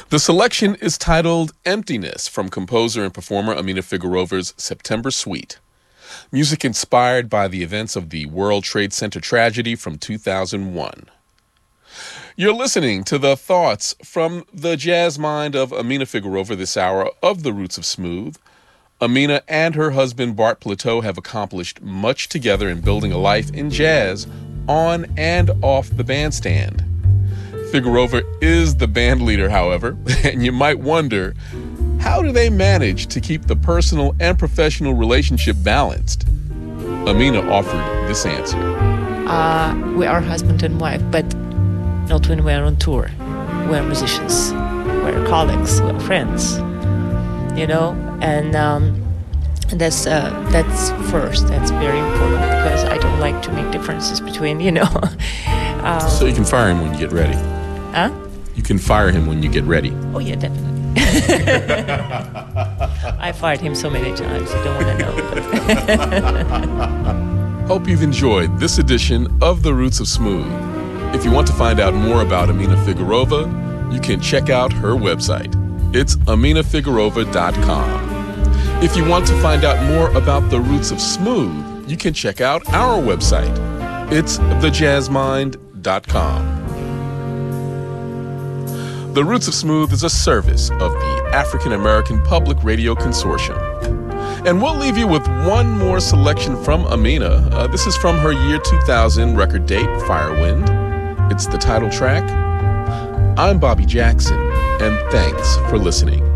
The selection is titled Emptiness from composer and performer Amina Figarova's September Suite. Music inspired by the events of the World Trade Center tragedy from 2001. You're listening to the thoughts from the jazz mind of Amina Figarova this hour of The Roots of Smooth. Amina and her husband Bart Plateau have accomplished much together in building a life in jazz on and off the bandstand. Figarova is the band leader, however, and you might wonder, how do they manage to keep the personal and professional relationship balanced? Amina offered this answer. We are husband and wife, but not when we're on tour. We're musicians, we're colleagues, we're friends, and that's first. That's very important because I don't like to make differences between, So you can fire him when you get ready. Huh? You can fire him when you get ready. Oh, yeah, definitely. I fired him so many times, you don't want to know. Hope you've enjoyed this edition of The Roots of Smooth. If you want to find out more about Amina Figarova, you can check out her website. It's AminaFigarova.com. If you want to find out more about The Roots of Smooth, you can check out our website. It's TheJazzMind.com. The Roots of Smooth is a service of the African American Public Radio Consortium. And we'll leave you with one more selection from Amina. This is from her year 2000 record date, Firewind. It's the title track. I'm Bobby Jackson, and thanks for listening.